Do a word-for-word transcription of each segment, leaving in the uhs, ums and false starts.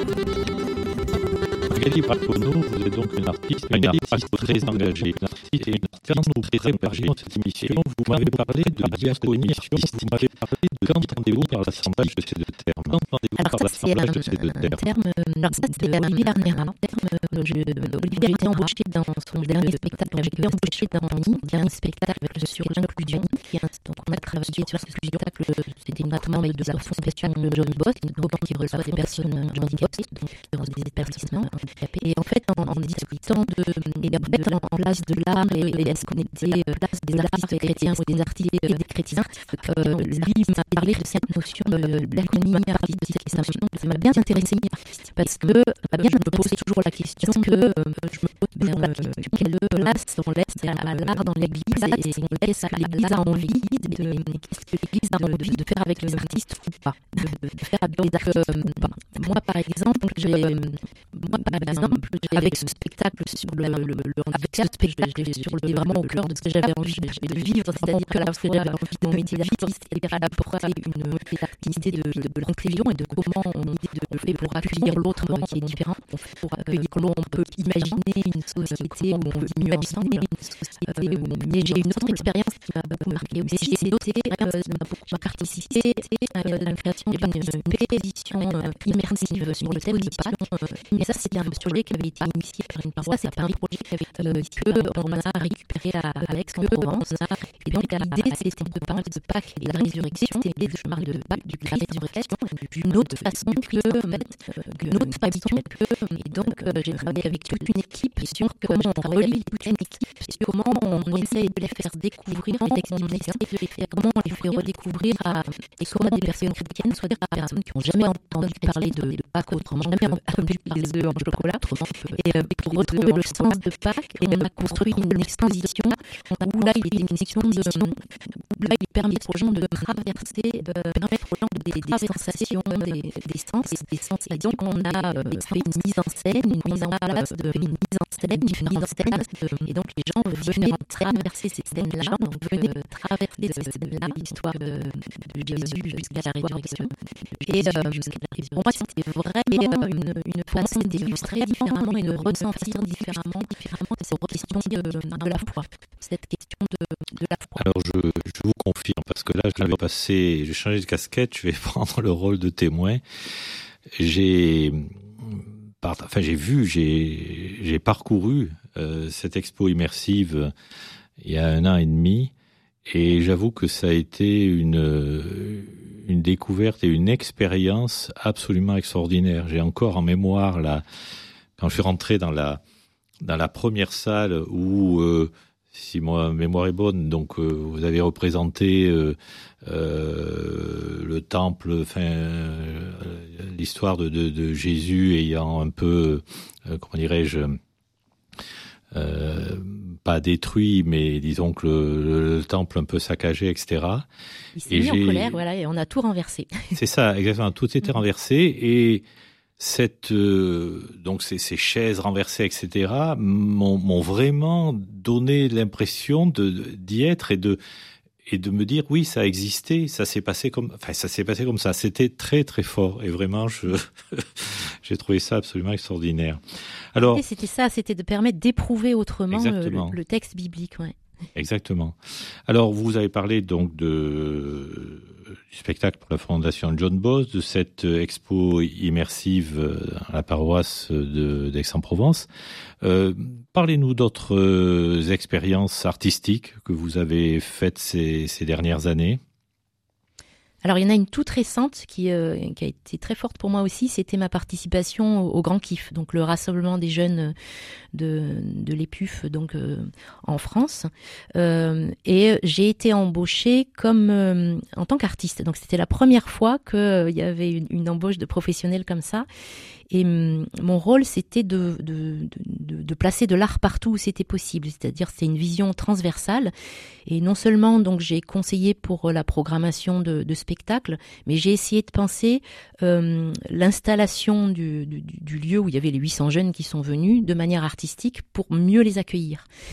Magali Braconneau, vous êtes donc une artiste, une artiste très engagée, une artiste et une artiste quand nous préparions cette émission, vous m'avez parlé de diaconie artistique, vous m'avez parlé de qu'entendez-vous par l'assemblage de ces deux termes. Qu'entendez-vous Alors par ça, c'est l'assemblage un, de ces deux un termes terme de Olivier Larnera. Olivier a été embauché dans son dernier spectacle, j'ai été embauché dans mon dernier spectacle sur l'inclusion. Donc on a travaillé sur ce spectacle, c'était notamment avec de la fondation John Boss, donc qui reçoit des personnes handicapées, donc des personnes handicapées. Et en fait, en, en discutant de, et en fait, en, en place de l'art et, et est-ce qu'on était euh, place des artistes chrétiens ou des artistes et des chrétiens, euh, lui m'a parlé de cette notion de diaconie artistique. Et ça m'a bien intéressé parce que bah, bien, je me pose toujours la question que euh, je me pose bien, euh, quelle place on laisse à, à l'art dans l'Église et on laisse à l'Église a envie de, de qu'est-ce que l'Église a envie de faire avec les artistes ou pas, de, de, de faire avec euh, bah, moi par exemple, j'ai moi par exemple avec ce spectacle sur le, le, le avec ce spectacle sur le vraiment au cœur de ce que j'avais envie de, de vivre, c'est-à-dire que lorsque j'avais envie de mon métier d'artiste, c'est-à-dire d'apporter une, une idée de, de, de l'inclusion et de comment on fait pour accueillir l'autre qui est différent, pour accueillir l'autre, on peut imaginer une société où on veut mieux ensemble, une société où... Mais j'ai une autre expérience qui m'a beaucoup marqué aussi, c'est d'autres expériences qui m'a beaucoup participé à la création d'une pétition immersive sur le thème de Pâques. Et ça, c'était un projet qui avait été initié par une paroisse, c'est un projet qui avait euh, que on a récupéré à, à Aix-en-Provence. Et donc l'idée, c'était de parler de Pâques et de la résurrection, et de parler de Pâques, du Christ, de la résurrection, d'une autre façon que, d'une autre façon que, et donc euh, j'ai travaillé avec toute une équipe sur comment on relie toute une équipe, sur comment on essaye de les faire découvrir, on essaye de les faire, comment on les fait redécouvrir à, et soit des personnes chrétiennes, soit des personnes qui n'ont jamais entendu parler de, de Pâques autrement, jamais entendu parler des œufs en chocolat, et euh, pour retrouver le sens de Pâques, et on a construit une exposition où là il était une section de, où là il permet aux gens de traverser, de permettre aux gens des, des sensations, des, des sens, des sens. Et donc on a euh, fait une mise en scène, une mise en place de, une mise en scène, une mise en scène, de, et donc les gens venaient traverser ces scènes-là, donc venaient traverser ces scènes-là, l'histoire de, de Jésus jusqu'à la résurrection. Et euh, pour moi c'était vraiment une, une façon d'illustrer différemment et de ressentir différemment, différemment cette question de, de la foi, cette question de, de la foi. Alors je, je vous confirme, parce que là je vais passer, je vais changer de casquette, je vais prendre le rôle de témoin. J'ai, enfin j'ai vu, j'ai, j'ai parcouru euh, cette expo immersive euh, il y a un an et demi, et j'avoue que ça a été une une découverte et une expérience absolument extraordinaire. J'ai encore en mémoire là, quand je suis rentré dans la dans la première salle où euh, si ma mémoire est bonne, donc euh, vous avez représenté euh, euh, le temple, enfin euh, l'histoire de, de, de Jésus ayant un peu, euh, comment dirais-je, euh, pas détruit, mais disons que le, le, le temple un peu saccagé, et cetera. Il s'est et mis j'ai... en colère, voilà, et on a tout renversé. C'est ça, exactement, tout était renversé et cette euh, donc ces, ces chaises renversées, et cetera, m'ont, m'ont vraiment donné l'impression de d'y être et de et de me dire oui, ça a existé, ça s'est passé comme, enfin ça s'est passé comme ça. C'était très très fort et vraiment je j'ai trouvé ça absolument extraordinaire. Alors c'était ça, c'était de permettre d'éprouver autrement le, le texte biblique, ouais. Exactement. Alors, vous avez parlé donc de, du spectacle pour la Fondation John Boss, de cette expo immersive à la paroisse de, d'Aix-en-Provence. Euh, parlez-nous d'autres expériences artistiques que vous avez faites ces, ces dernières années. Alors, il y en a une toute récente qui, euh, qui a été très forte pour moi aussi, c'était ma participation au, au Grand Kiff, donc le rassemblement des jeunes de, de l'E P U F donc, euh, en France. Euh, et j'ai été embauchée comme, euh, en tant qu'artiste. Donc, c'était la première fois qu'il euh, y avait une, une embauche de professionnels comme ça. Et hum, mon rôle, c'était de, de, de, de placer de l'art partout où c'était possible. C'est-à-dire, c'est une vision transversale. Et non seulement, donc, j'ai conseillé pour la programmation de, de spectacles, mais j'ai essayé de penser euh, l'installation du, du, du lieu où il y avait les huit cents jeunes qui sont venus de manière artistique pour mieux les accueillir.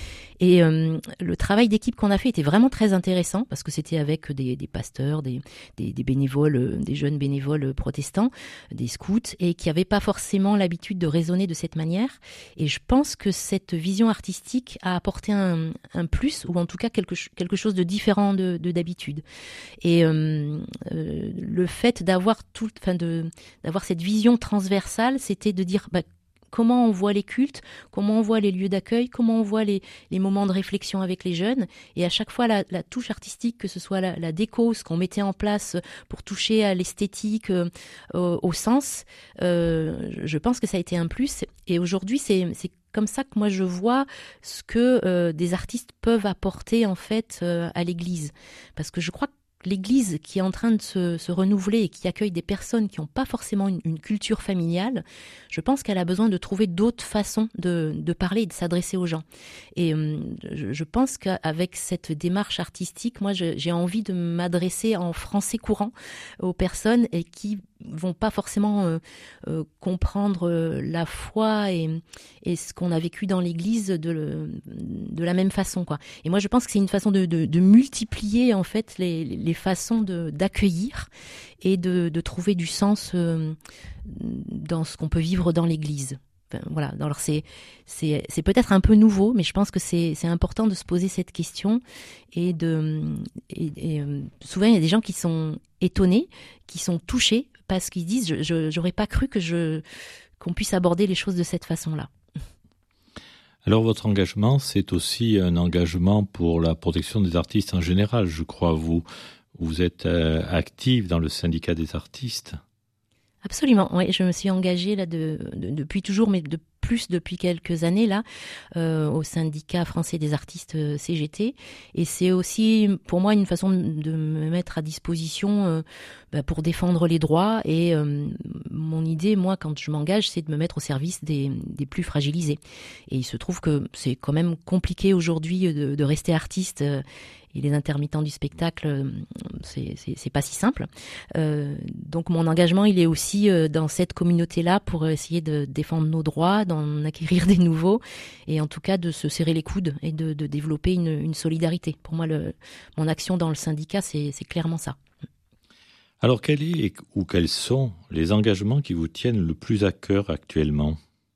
Et euh, le travail d'équipe qu'on a fait était vraiment très intéressant parce que c'était avec des, des pasteurs, des, des, des bénévoles, des jeunes bénévoles protestants, des scouts, et qui n'avaient pas forcément l'habitude de raisonner de cette manière. Et je pense que cette vision artistique a apporté un, un plus, ou en tout cas quelque, quelque chose de différent de, de d'habitude. Et euh, euh, le fait d'avoir tout, enfin de, d'avoir cette vision transversale, c'était de dire bah, comment on voit les cultes, comment on voit les lieux d'accueil, comment on voit les, les moments de réflexion avec les jeunes. Et à chaque fois, la, la touche artistique, que ce soit la, la déco, ce qu'on mettait en place pour toucher à l'esthétique, euh, au, au sens, euh, je pense que ça a été un plus. Et aujourd'hui, c'est, c'est comme ça que moi je vois ce que euh, des artistes peuvent apporter en fait euh, à l'Église. Parce que je crois que l'Église qui est en train de se, se renouveler et qui accueille des personnes qui n'ont pas forcément une, une culture familiale, je pense qu'elle a besoin de trouver d'autres façons de, de parler et de s'adresser aux gens. Et euh, je, je pense qu'avec cette démarche artistique, moi je, j'ai envie de m'adresser en français courant aux personnes et qui vont pas forcément euh, euh, comprendre euh, la foi et, et ce qu'on a vécu dans l'Église de, de la même façon, quoi. Et moi, je pense que c'est une façon de, de, de multiplier en fait les, les façons de, d'accueillir et de, de trouver du sens euh, dans ce qu'on peut vivre dans l'Église. Enfin, voilà. Alors c'est, c'est, c'est peut-être un peu nouveau, mais je pense que c'est, c'est important de se poser cette question et de. Et, et, euh, souvent, il y a des gens qui sont étonnés, qui sont touchés parce qu'ils disent je, je, j'aurais pas cru que je, qu'on puisse aborder les choses de cette façon-là. Alors votre engagement, c'est aussi un engagement pour la protection des artistes en général, je crois. Vous, vous êtes euh, active dans le syndicat des artistes. Absolument, oui, je me suis engagée là de, de, depuis toujours, mais de plus depuis quelques années là, euh, au syndicat français des artistes euh, C G T, et c'est aussi pour moi une façon de me mettre à disposition euh, bah, pour défendre les droits. Et euh, mon idée, moi, quand je m'engage, c'est de me mettre au service des, des plus fragilisés. Et il se trouve que c'est quand même compliqué aujourd'hui de, de rester artiste. Euh, Et les intermittents du spectacle, c'est, c'est, c'est pas si simple. Euh, donc mon engagement, il est aussi euh, dans cette communauté-là pour essayer de défendre nos droits, d'en acquérir des nouveaux, et en tout cas de se serrer les coudes et de, de développer une, une solidarité. Pour moi, le, mon action dans le syndicat, c'est, c'est clairement ça. Alors quel est ou quels sont les engagements qui vous tiennent le plus à cœur actuellement ?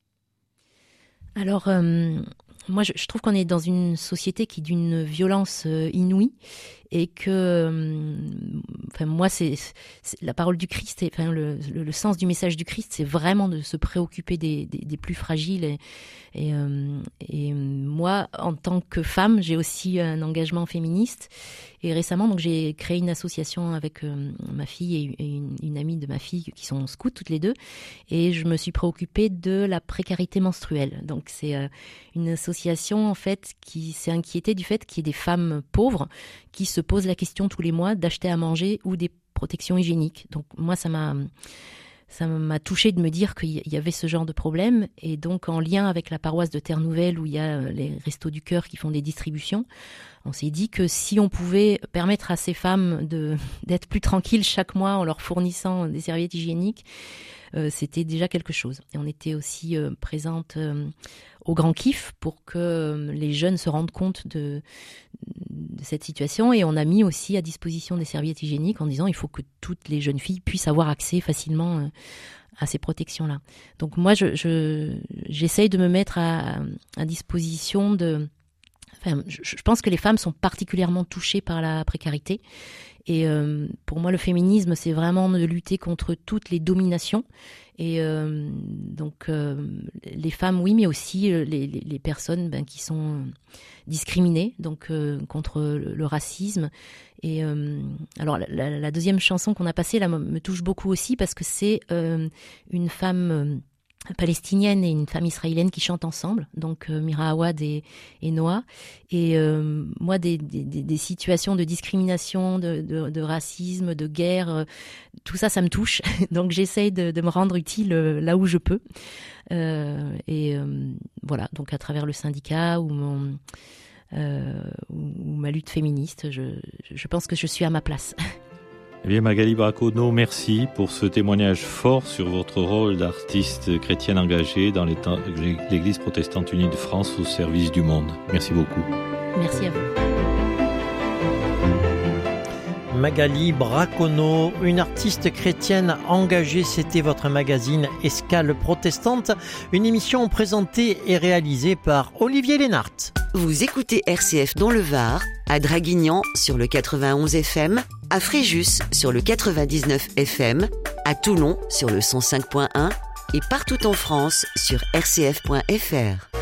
Alors... Euh, Moi, je, je trouve qu'on est dans une société qui est d'une violence euh, inouïe et que, euh, enfin, moi, c'est, c'est la parole du Christ, et, enfin, le, le, le sens du message du Christ, c'est vraiment de se préoccuper des, des, des plus fragiles. Et, et, euh, et moi, en tant que femme, j'ai aussi un engagement féministe. Et récemment, donc, j'ai créé une association avec euh, ma fille et une, une amie de ma fille qui sont scouts toutes les deux. Et je me suis préoccupée de la précarité menstruelle. Donc, c'est euh, une association, en fait, qui s'est inquiétée du fait qu'il y ait des femmes pauvres qui se posent la question tous les mois d'acheter à manger ou des protections hygiéniques. Donc, moi, ça m'a... Ça m'a touchée de me dire qu'il y avait ce genre de problème. Et donc, en lien avec la paroisse de Terre-Nouvelle, où il y a les Restos du Cœur qui font des distributions, on s'est dit que si on pouvait permettre à ces femmes de, d'être plus tranquilles chaque mois en leur fournissant des serviettes hygiéniques, euh, c'était déjà quelque chose. Et on était aussi euh, présente euh, au Grand Kiff pour que euh, les jeunes se rendent compte de, de cette situation. Et on a mis aussi à disposition des serviettes hygiéniques en disant il faut que toutes les jeunes filles puissent avoir accès facilement euh, à ces protections-là. Donc moi, je, je, j'essaye de me mettre à, à disposition de... Enfin, je, je pense que les femmes sont particulièrement touchées par la précarité. Et euh, pour moi, le féminisme, c'est vraiment de lutter contre toutes les dominations. Et euh, donc, euh, les femmes, oui, mais aussi les, les, les personnes ben, qui sont discriminées, donc euh, contre le, le racisme. Et euh, alors, la, la deuxième chanson qu'on a passée là me touche beaucoup aussi parce que c'est euh, une femme... Euh, palestinienne et une femme israélienne qui chantent ensemble, donc euh, Mira Awad et, et Noah. Et euh, moi, des, des, des situations de discrimination, de, de, de racisme, de guerre, euh, tout ça, ça me touche. Donc j'essaye de, de me rendre utile euh, là où je peux. Euh, et euh, voilà, donc à travers le syndicat ou, mon, euh, ou, ou ma lutte féministe, je, je pense que je suis à ma place. Eh bien, Magali Braconneau, merci pour ce témoignage fort sur votre rôle d'artiste chrétienne engagée dans l'Église protestante unie de France au service du monde. Merci beaucoup. Merci à vous. Magali Braconneau, une artiste chrétienne engagée, c'était votre magazine Escale protestante, une émission présentée et réalisée par Olivier Lénart. Vous écoutez R C F dans le Var, à Draguignan sur le quatre-vingt-onze F M, à Fréjus sur le quatre-vingt-dix-neuf F M, à Toulon sur le cent cinq point un et partout en France sur r c f point f r.